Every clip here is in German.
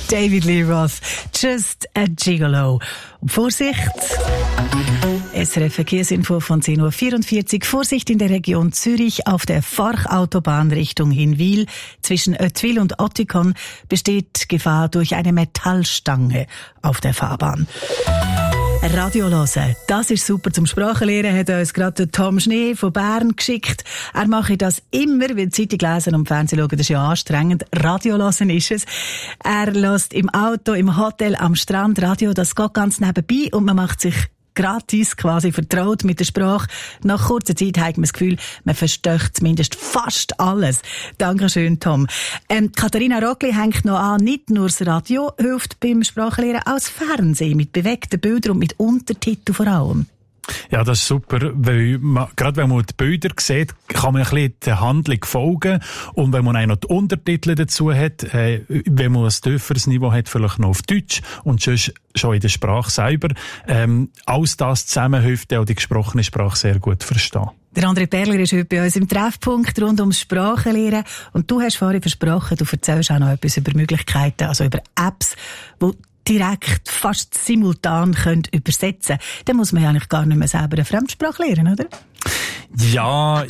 David Lee Roth, Just a Gigolo. Und Vorsicht! SRF Verkehrsinfo von 10.44 Uhr. Vorsicht in der Region Zürich auf der Forch-Autobahn Richtung Hinwil. Zwischen Oetwil und Ottikon besteht Gefahr durch eine Metallstange auf der Fahrbahn. Radio hören, das ist super zum Sprachenlernen, hat uns gerade Tom Schnee von Bern geschickt. Er mache das immer, weil Zeitung lesen und Fernsehen schauen, das ist ja anstrengend. Radio hören ist es. Er hört im Auto, im Hotel, am Strand Radio, das geht ganz nebenbei und man macht sich gratis quasi vertraut mit der Sprache. Nach kurzer Zeit hat man das Gefühl, man versteht zumindest fast alles. Dankeschön, Tom. Katharina Rockli hängt noch an, nicht nur das Radio hilft beim Sprachenlernen, auch das Fernsehen mit bewegten Bildern und mit Untertiteln vor allem. Ja, das ist super, weil gerade wenn man die Bilder sieht, kann man ein bisschen der Handlung folgen. Und wenn man auch noch die Untertitel dazu hat, wenn man ein tieferes Niveau hat, vielleicht noch auf Deutsch und sonst schon in der Sprache selber, alles das zusammen hilft auch die gesprochene Sprache sehr gut verstehen. Der André Perler ist heute bei uns im Treffpunkt rund ums Sprachenlernen. Und du hast vorhin versprochen, du erzählst auch noch etwas über Möglichkeiten, also über Apps, die direkt, fast simultan übersetzen können. Dann muss man ja eigentlich gar nicht mehr selber eine Fremdsprache lernen, oder? Ja,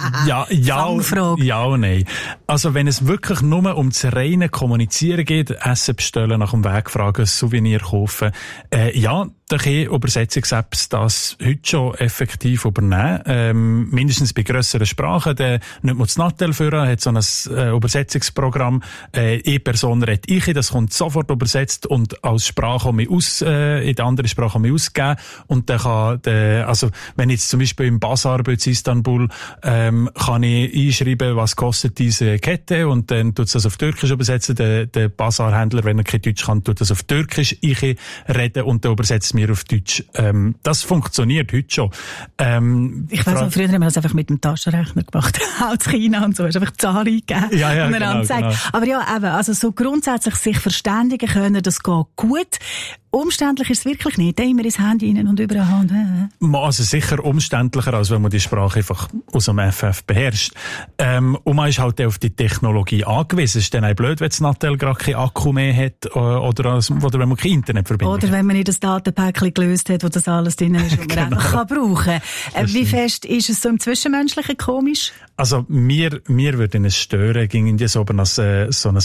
nein. Also wenn es wirklich nur um das reine Kommunizieren geht, Essen bestellen, nach dem Weg fragen, ein Souvenir kaufen, da können Übersetzungs-Apps das heute schon effektiv übernehmen. Mindestens bei grösseren Sprachen. Dann nimmt man das Nattel für, hat so ein Übersetzungsprogramm. E-Person redet ich, das kommt sofort übersetzt und als Sprache in die andere Sprache ausgegeben. Und dann kann, also wenn ich jetzt zum Beispiel im Basar in Istanbul, kann ich einschreiben, was kostet diese Kette und dann tut es das auf Türkisch übersetzen. Der Basarhändler, wenn er kein Deutsch kann, tut das auf Türkisch reden und dann übersetzt mir auf Deutsch. Das funktioniert heute schon. Ich weiss noch, früher haben wir das einfach mit dem Taschenrechner gemacht. Aus China und so. Hast einfach Zahlen eingegeben und eine Anzeige. Genau. Aber ja, eben, also so grundsätzlich sich verständigen können, das geht gut. Umständlich ist es wirklich nicht. Immer ins Handy rein und überall. Also sicher umständlicher, als wenn man die Sprache einfach aus dem FF beherrscht. Und man ist halt auf die Technologie angewiesen. Es ist dann auch blöd, wenn das Nattel gerade kein Akku mehr hat oder wenn man kein Internetverbindung hat. Oder wenn man nicht das Datenpäckchen gelöst hat, wo das alles drin ist, was man einfach brauchen kann. Wie fest ist es so im Zwischenmenschlichen komisch? Also mir würde es stören, ging in so ein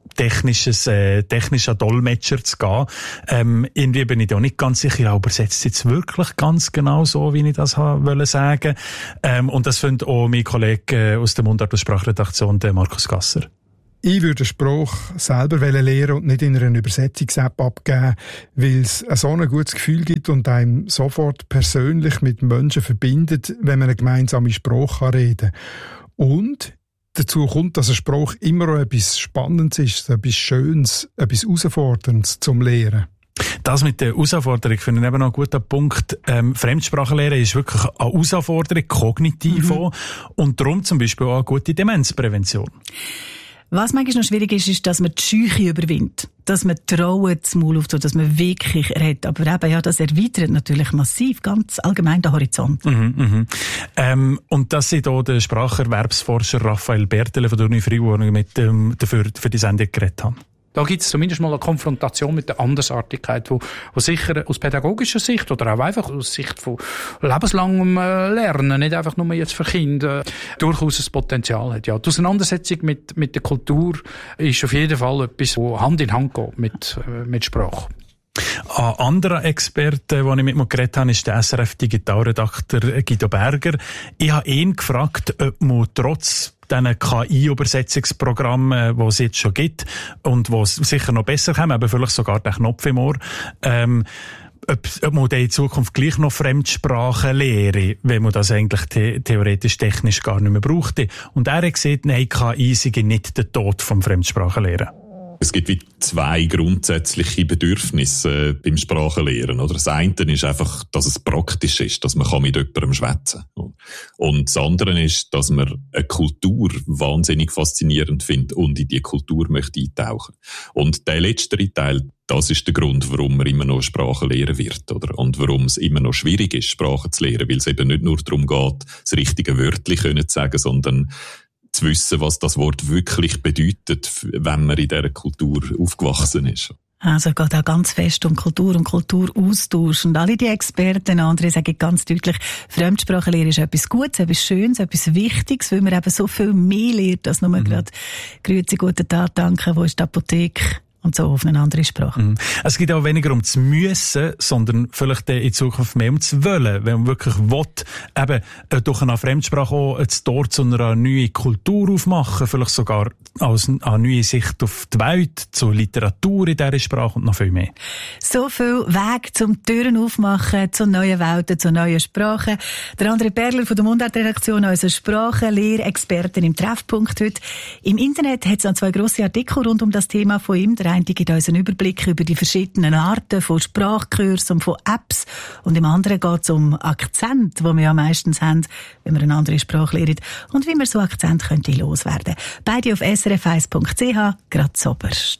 technischer Dolmetscher zu gehen. Irgendwie bin ich da nicht ganz sicher, aber setzt es jetzt wirklich ganz genau so, wie ich das wollte sagen. Und das findet auch mein Kollege aus der Mundart- und Sprachredaktion, der Markus Gasser. Ich würde den Spruch selber lernen und nicht in einer Übersetzungs-App abgeben, weil es so ein gutes Gefühl gibt und einem sofort persönlich mit Menschen verbindet, wenn man eine gemeinsame Sprache reden kann. Und dazu kommt, dass ein Spruch immer auch etwas Spannendes ist, etwas Schönes, etwas Herausforderndes zum Lehren. Das mit der Herausforderung finde ich eben noch ein guter Punkt. Fremdsprachenlernen ist wirklich eine Herausforderung, kognitiv auch, und darum zum Beispiel auch eine gute Demenzprävention. Was manchmal noch schwierig ist, dass man die Scheuche überwindet. Dass man traut, das Maul aufzutun, dass man wirklich redet. Aber eben, ja, das erweitert natürlich massiv, ganz allgemein den Horizont. Und das sind auch der Spracherwerbsforscher Raphael Bertele von der Uni Freiburg für die Sendung geredet haben. Da gibt es zumindest mal eine Konfrontation mit der Andersartigkeit, wo sicher aus pädagogischer Sicht oder auch einfach aus Sicht von lebenslangem Lernen, nicht einfach nur jetzt für Kinder, durchaus ein Potenzial hat. Ja, die Auseinandersetzung mit der Kultur ist auf jeden Fall etwas, wo Hand in Hand geht mit Sprache. Ein anderer Experte, den ich mit mir geredet habe, ist der SRF-Digitalredakteur Guido Berger. Ich habe ihn gefragt, ob man trotz diesen KI-Übersetzungsprogrammen, die es jetzt schon gibt und die es sicher noch besser haben, aber vielleicht sogar den Knopf im Ohr, ob man in Zukunft gleich noch Fremdsprachen lehre, wenn man das eigentlich theoretisch technisch gar nicht mehr brauchte. Und er hat gesagt, nein, KI sei nicht der Tod vom Fremdsprachenlehren. Es gibt wie zwei grundsätzliche Bedürfnisse beim Sprachenlernen. Oder? Das eine ist einfach, dass es praktisch ist, dass man mit jemandem schwätzen kann. Und das andere ist, dass man eine Kultur wahnsinnig faszinierend findet und in die Kultur möchte eintauchen. Und der letztere Teil, das ist der Grund, warum man immer noch Sprachen lehren wird, oder? Und warum es immer noch schwierig ist, Sprachen zu lernen, weil es eben nicht nur darum geht, das richtige Wörtchen zu sagen, sondern zu wissen, was das Wort wirklich bedeutet, wenn man in dieser Kultur aufgewachsen ist. Also es geht auch ganz fest um Kultur und Kulturaustausch. Und alle die Experten, andere sagen ganz deutlich, Fremdsprachenlehre ist etwas Gutes, etwas Schönes, etwas Wichtiges, weil man eben so viel mehr lernt, als nur gerade «Grüezi, guten Tag, danke, wo ist die Apotheke?» und so auf eine andere Sprache. Es geht auch weniger um das Müssen, sondern vielleicht in Zukunft mehr um das Wollen. Wenn man wirklich will, eben durch eine Fremdsprache auch das Tor zu einer neuen Kultur aufmachen, vielleicht sogar als eine neue Sicht auf die Welt, zur Literatur in dieser Sprache und noch viel mehr. So viel Weg zum Türen aufmachen, zu neuen Welten, zu neuen Sprachen. Der André Perler von der Mundart-Redaktion, unser Sprachenlehrexperten im Treffpunkt heute. Im Internet hat es noch 2 grosse Artikel rund um das Thema von ihm. Der eine gibt uns einen Überblick über die verschiedenen Arten von Sprachkursen und von Apps. Und im anderen geht es um Akzent, die wir ja meistens haben, wenn wir eine andere Sprache lernen. Und wie man so Akzent könnte loswerden. Beide auf srf1.ch, gerade zuoberst.